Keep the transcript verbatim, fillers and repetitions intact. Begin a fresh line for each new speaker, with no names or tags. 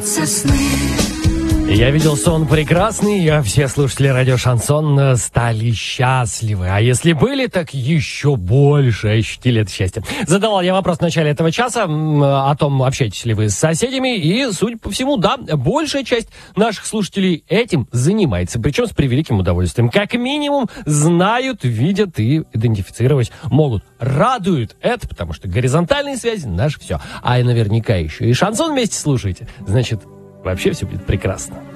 Сосны.
Я видел сон прекрасный, а все слушатели радио Шансон стали счастливы. А если были, так еще больше ощутили это счастье. Задавал я вопрос в начале этого часа о том, общаетесь ли вы с соседями. И, судя по всему, да, большая часть наших слушателей этим занимается. Причем с превеликим удовольствием. Как минимум, знают, видят и идентифицировать могут. Радует это, потому что горизонтальные связи — наше все. А наверняка еще и шансон вместе слушаете. Значит, вообще все будет прекрасно.